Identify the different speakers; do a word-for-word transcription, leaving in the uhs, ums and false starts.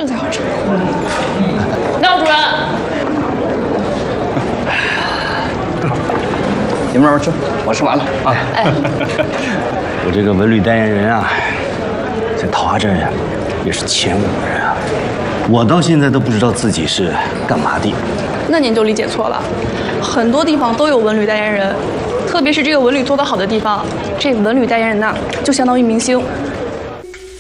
Speaker 1: 这个才好吃。那主任，
Speaker 2: 你们慢慢吃，我吃完了啊。
Speaker 1: 哎，
Speaker 3: 我这个文旅代言人啊，在桃花镇呀，也是前无人啊。我到现在都不知道自己是干嘛的。
Speaker 1: 那您就理解错了，很多地方都有文旅代言人，特别是这个文旅做得好的地方，这个文旅代言人呐，就相当于明星，